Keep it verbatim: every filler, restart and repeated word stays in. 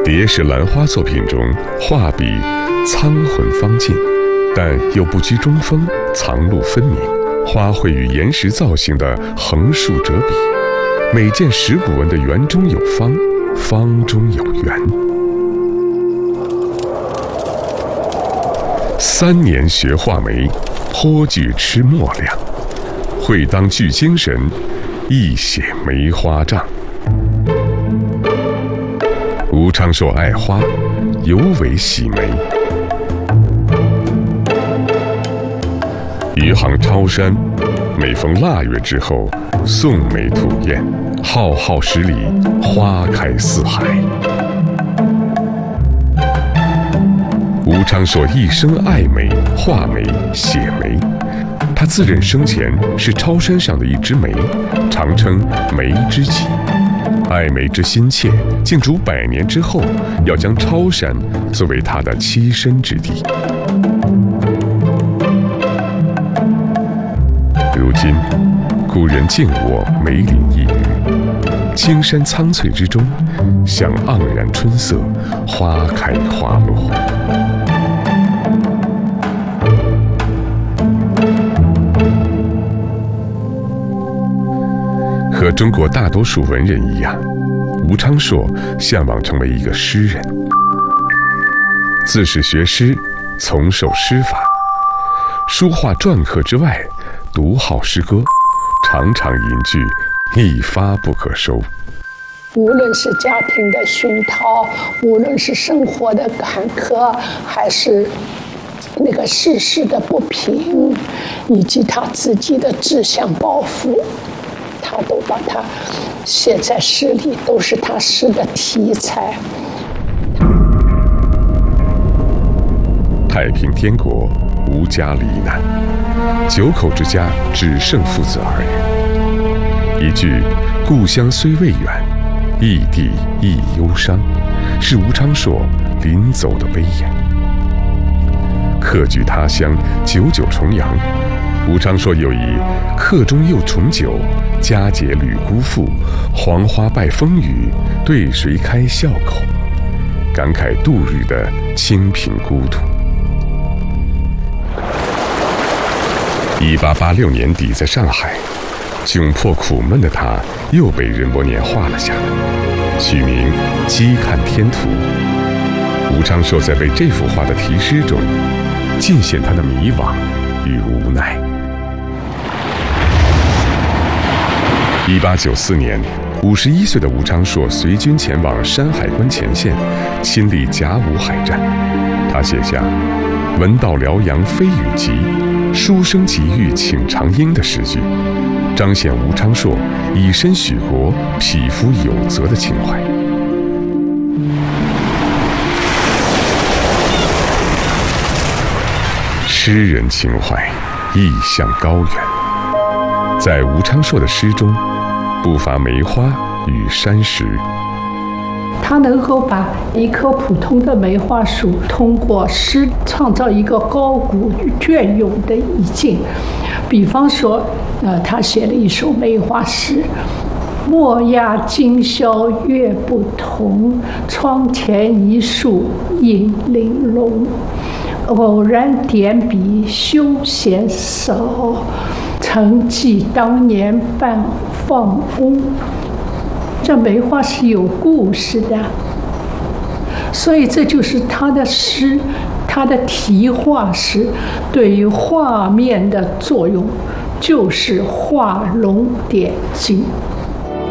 蝶石兰花作品中，画笔苍浑方进，但又不居中锋，藏路分明。花卉与岩石造型的横竖折笔，每件石鼓纹的圆中有方，方中有圆。三年学画眉，颇具吃墨量，会当聚精神，一写梅花帐。吴昌硕爱花，尤为喜梅。余杭超山，每逢腊月之后，送梅吐艳，浩浩十里，花开四海。吴昌硕一生爱梅、画梅、写梅，他自认生前是超山上的一枝梅，常称梅知己。爱梅之心切，竟逐百年之后，要将超山作为他的栖身之地。如今，故人敬我梅林一隅，青山苍翠之中，享盎然春色，花开花落。和中国大多数文人一样，吴昌硕向往成为一个诗人。自是学诗，从受诗法，书画篆刻之外，独好诗歌，常常吟句，一发不可收。 无论是家庭的熏陶，无论是生活的坎坷，还是那个世事的不平，以及他自己的志向抱负，他都把它写在诗里，都是他诗的题材。 太平天国，无家罹难，九口之家只剩父子二人。一句“故乡虽未远，异地亦忧伤”，是吴昌硕临走的悲言。客居他乡，久久重阳，吴昌硕又以“客中又重九，佳节屡辜负，黄花败风雨，对谁开笑口”，感慨度日的清贫孤独。一八八六年底，在上海，窘迫苦闷的他又被任伯年画了下来，取名《鸡看天图》。吴昌硕在为这幅画的题诗中，尽显他的迷惘与无奈。一八九四年，五十一岁的吴昌硕随军前往山海关前线，亲历甲午海战。他写下“闻道辽阳飞羽急，书生急欲请长缨”的诗句，彰显吴昌硕以身许国、匹夫有责的情怀。诗人情怀意向高远，在吴昌硕的诗中，不乏梅花与山石。 他能够把一棵普通的梅花树通过诗创造一个高古隽永的意境。比方说，呃，他写了一首梅花诗：墨压今宵月不同，窗前一树影玲珑。偶然点笔休闲少，曾记当年半放翁。这梅花是有故事的，所以这就是他的诗，他的题画诗对于画面的作用，就是画龙点睛。